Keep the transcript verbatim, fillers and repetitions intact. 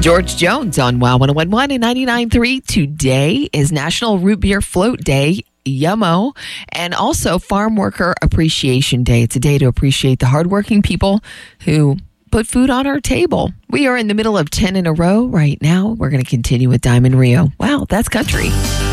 George Jones on Wow one oh one one and ninety-nine point three. Today is National Root Beer Float Day. Yummo. And also Farm Worker Appreciation Day. It's a day to appreciate the hardworking people who put food on our table. We are in the middle of ten in a row right now. We're going to continue with Diamond Rio. Wow, that's country.